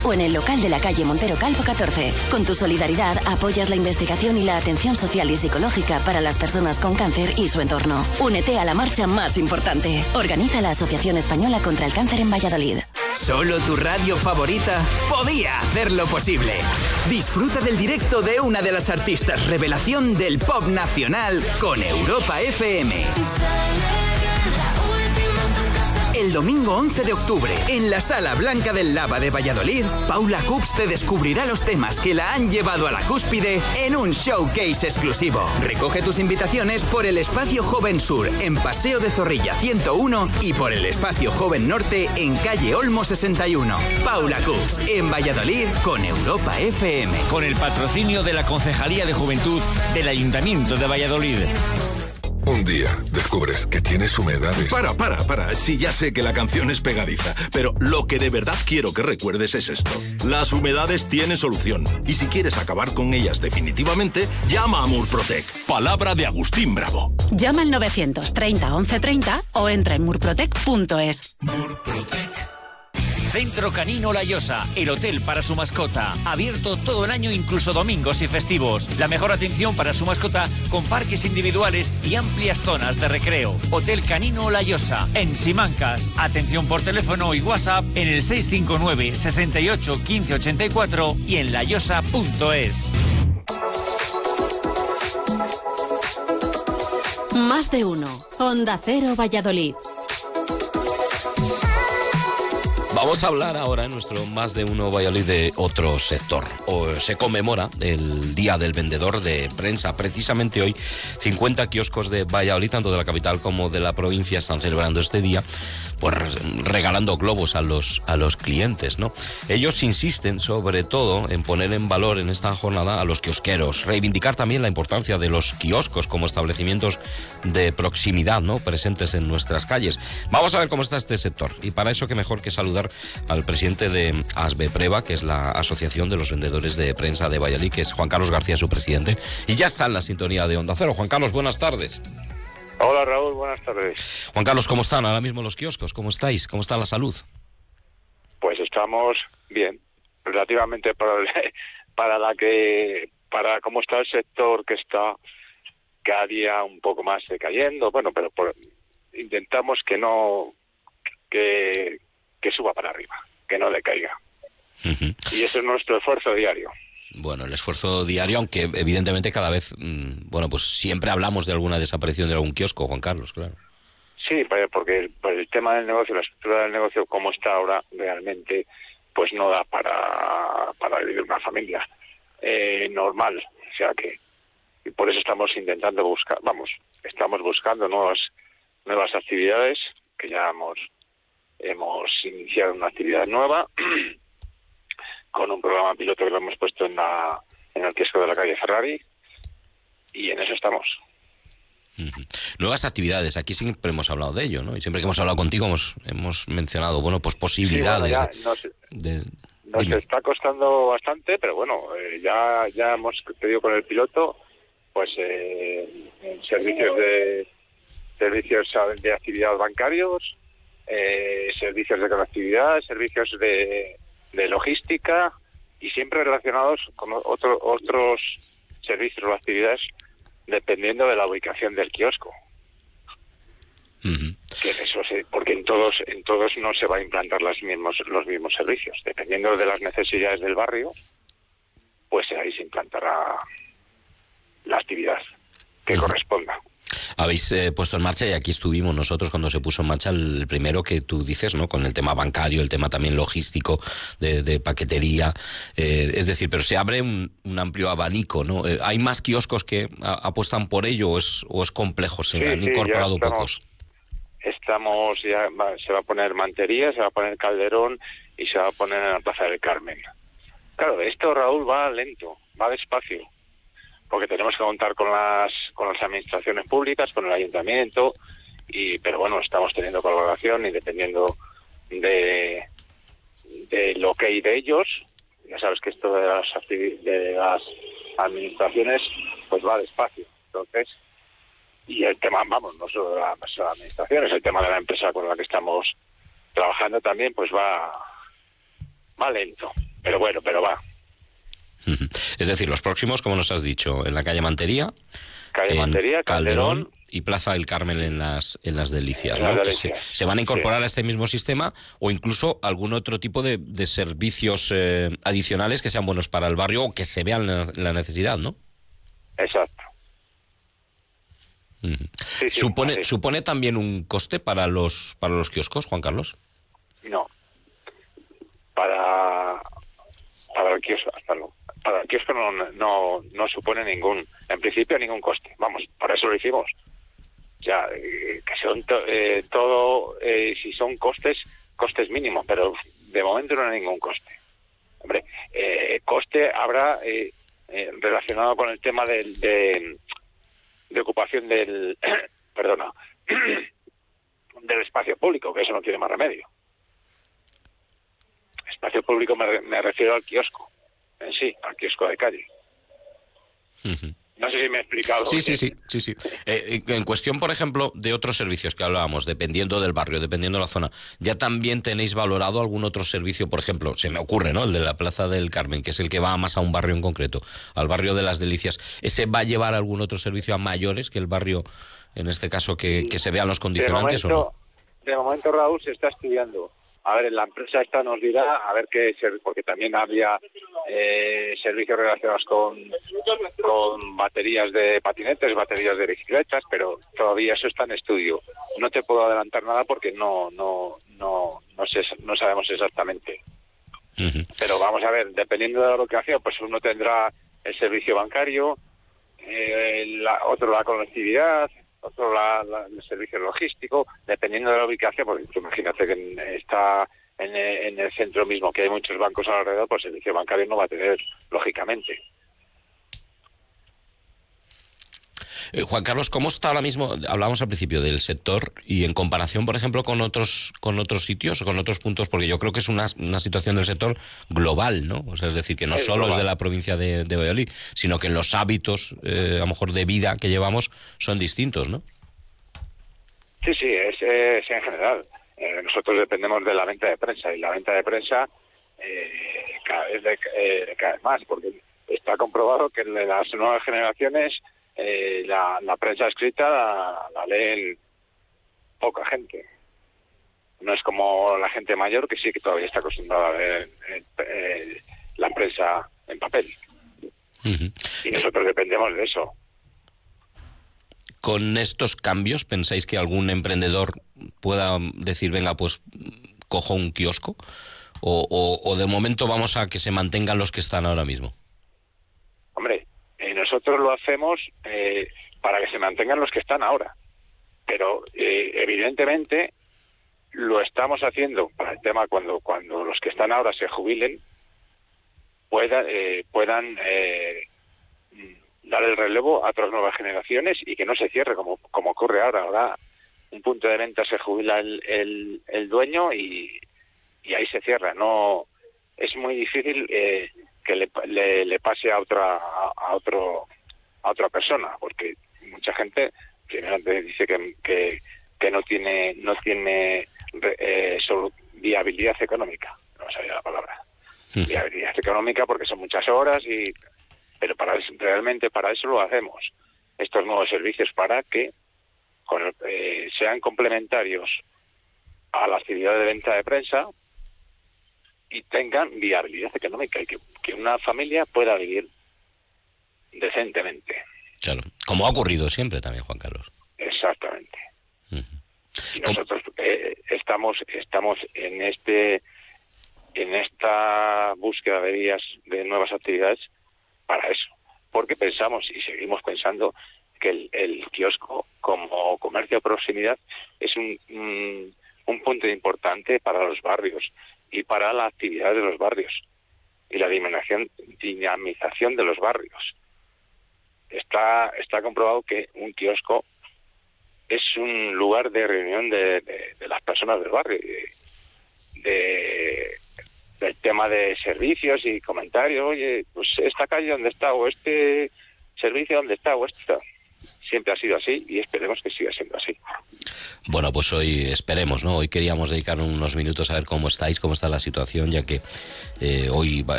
o en el local de la calle Montero Calvo 14. Con tu solidaridad apoyas la investigación y la atención social y psicológica para las personas con cáncer y su entorno. Únete a la marcha más importante. Organiza la Asociación Española contra el Cáncer en Valladolid. Solo tu radio favorita podía hacerlo posible. Disfruta del directo de una de las artistas revelación del pop nacional con Europa FM. El domingo 11 de octubre, en la Sala Blanca del Lava de Valladolid, Paula Coops te descubrirá los temas que la han llevado a la cúspide en un showcase exclusivo. Recoge tus invitaciones por el Espacio Joven Sur, en Paseo de Zorrilla 101, y por el Espacio Joven Norte, en calle Olmo 61. Paula Coops, en Valladolid, con Europa FM. Con el patrocinio de la Concejalía de Juventud del Ayuntamiento de Valladolid. Un día descubres que tienes humedades. Para. Sí, ya sé que la canción es pegadiza, pero lo que de verdad quiero que recuerdes es esto. Las humedades tienen solución. Y si quieres acabar con ellas definitivamente, llama a Murprotec. Palabra de Agustín Bravo. Llama al 930 1130 o entra en murprotec.es. Murprotec. Centro Canino La Llosa, el hotel para su mascota. Abierto todo el año, incluso domingos y festivos. La mejor atención para su mascota con parques individuales y amplias zonas de recreo. Hotel Canino La Llosa, en Simancas. Atención por teléfono y WhatsApp en el 659 68 15 84 y en layosa.es. Más de uno. Onda Cero Valladolid. Vamos a hablar ahora en nuestro Más de Uno Valladolid de otro sector. Se conmemora el Día del Vendedor de Prensa. Precisamente hoy, 50 kioscos de Valladolid, tanto de la capital como de la provincia, están celebrando este día, pues regalando globos a los clientes, ¿no? Ellos insisten sobre todo en poner en valor en esta jornada a los kiosqueros, reivindicar también la importancia de los kioscos como establecimientos de proximidad, ¿no?, presentes en nuestras calles. Vamos a ver cómo está este sector, y para eso qué mejor que saludar al presidente de ASBEPREVA, que es la Asociación de los Vendedores de Prensa de Valladolid, que es Juan Carlos García, su presidente, y ya está en la sintonía de Onda Cero. Juan Carlos, buenas tardes. Hola Raúl, buenas tardes. Juan Carlos, ¿cómo están ahora mismo los kioscos? ¿Cómo estáis? ¿Cómo está la salud? Pues estamos bien, relativamente para cómo está el sector, que está cada día un poco más decayendo. Bueno, pero intentamos que suba para arriba, que no decaiga. Uh-huh. Y ese es nuestro esfuerzo diario. Bueno, el esfuerzo diario, aunque evidentemente cada vez, pues siempre hablamos de alguna desaparición de algún kiosco, Juan Carlos, claro. Sí, porque el tema del negocio, la estructura del negocio como está ahora, realmente pues no da para vivir una familia normal. O sea que, y por eso estamos intentando estamos buscando nuevas actividades, que ya hemos iniciado una actividad nueva con un programa piloto que lo hemos puesto en el kiosco de la calle Ferrari, y en eso estamos. Uh-huh. Nuevas actividades, aquí siempre hemos hablado de ello, ¿no? Y siempre que hemos hablado contigo hemos mencionado, pues posibilidades. Sí, nos está costando bastante, pero bueno, ya hemos pedido con el piloto, pues servicios de actividad bancarios, servicios de conectividad, servicios de logística, y siempre relacionados con otros servicios o actividades dependiendo de la ubicación del kiosco. Uh-huh. Que eso porque en todos no se va a implantar los mismos servicios. Dependiendo de las necesidades del barrio, pues ahí se implantará la actividad que corresponda. Habéis puesto en marcha, y aquí estuvimos nosotros cuando se puso en marcha el primero que tú dices, ¿no?, con el tema bancario, el tema también logístico, de paquetería, es decir, pero se abre un amplio abanico, ¿no? ¿Hay más kioscos que apuestan por ello o es complejo? ¿Se han incorporado pocos? Se va a poner Mantería, se va a poner Calderón y se va a poner en la Plaza del Carmen. Claro, esto, Raúl, va lento, va despacio, porque tenemos que contar con las administraciones públicas, con el ayuntamiento, pero bueno, estamos teniendo colaboración, y dependiendo de lo que hay de ellos, ya sabes que esto de las administraciones pues va despacio. Entonces, y el tema, no solo de las administraciones, el tema de la empresa con la que estamos trabajando también, pues va lento. pero bueno, pero va. Es decir, los próximos, como nos has dicho, en la calle Mantería, Calderón y Plaza del Carmen en las Delicias, en ¿no? las Que Delicias. se van a incorporar Sí. a este mismo sistema, o incluso algún otro tipo de servicios adicionales que sean buenos para el barrio o que se vean la necesidad, ¿no? Exacto. Uh-huh. Sí, ¿Supone también un coste para los kioscos, Juan Carlos? No. Para el kiosco no supone en principio ningún coste. Vamos, por eso lo hicimos. Ya, que son si son costes mínimos, pero de momento no hay ningún coste. Hombre, coste habrá relacionado con el tema de ocupación del del espacio público, que eso no tiene más remedio. Espacio público me refiero al kiosco en sí, al kiosco de calle. Uh-huh. No sé si me he explicado. Sí. En cuestión, por ejemplo, de otros servicios que hablábamos, dependiendo del barrio, dependiendo de la zona, ¿ya también tenéis valorado algún otro servicio? Por ejemplo, se me ocurre, ¿no? El de la Plaza del Carmen, que es el que va más a un barrio en concreto, al barrio de las Delicias. ¿Ese va a llevar algún otro servicio a mayores que el barrio, en este caso, que se vean los condicionantes o no? De momento, Raúl, se está estudiando. A ver, la empresa esta nos dirá, a ver qué, porque también había servicios relacionados con baterías de patinetes, baterías de bicicletas, pero todavía eso está en estudio. No te puedo adelantar nada porque no sabemos exactamente. Uh-huh. Pero vamos a ver, dependiendo de la locación, pues uno tendrá el servicio bancario, otro la conectividad, otro el servicio logístico, dependiendo de la ubicación, porque imagínate que está en el centro mismo, que hay muchos bancos alrededor, pues el servicio bancario no va a tener, lógicamente. Juan Carlos, ¿cómo está ahora mismo? Hablábamos al principio del sector y en comparación, por ejemplo, con otros sitios o con otros puntos, porque yo creo que es una situación del sector global, ¿no? O sea, es decir, que no solo es de la provincia de Valladolid, sino que los hábitos, a lo mejor, de vida que llevamos son distintos, ¿no? Sí, es en general. Nosotros dependemos de la venta de prensa, y la venta de prensa cada vez más, porque está comprobado que en las nuevas generaciones la prensa escrita la leen poca gente. No es como la gente mayor, que sí que todavía está acostumbrada a ver la prensa en papel. Uh-huh. Y nosotros dependemos de eso. ¿Con estos cambios pensáis que algún emprendedor pueda decir, venga, pues cojo un kiosco? ¿O de momento vamos a que se mantengan los que están ahora mismo? Hombre, nosotros lo hacemos para que se mantengan los que están ahora. Pero evidentemente lo estamos haciendo para el tema cuando los que están ahora se jubilen, puedan dar el relevo a otras nuevas generaciones y que no se cierre como ocurre ahora. Ahora un punto de venta se jubila el dueño y ahí se cierra. No es muy difícil que le pase a otra persona, porque mucha gente primero dice que no tiene viabilidad económica. No sabía la palabra. Sí. Viabilidad económica porque son muchas horas pero realmente para eso lo hacemos, estos nuevos servicios, para que sean complementarios a la actividad de venta de prensa y tengan viabilidad económica y que una familia pueda vivir decentemente. Claro, como ha ocurrido siempre también, Juan Carlos. Exactamente. Uh-huh. Y nosotros estamos en esta búsqueda de vías de nuevas actividades para eso, porque pensamos y seguimos pensando que el kiosco como comercio de proximidad es un punto importante para los barrios y para la actividad de los barrios y la dinamización de los barrios. Está comprobado que un kiosco es un lugar de reunión de las personas del barrio, del tema de servicios y comentarios. Oye, pues esta calle dónde está, o este servicio dónde está, o esto. siempre ha sido así y esperemos que siga siendo así. Bueno, pues hoy esperemos, ¿no? Hoy queríamos dedicar unos minutos a ver cómo estáis, cómo está la situación, ya que hoy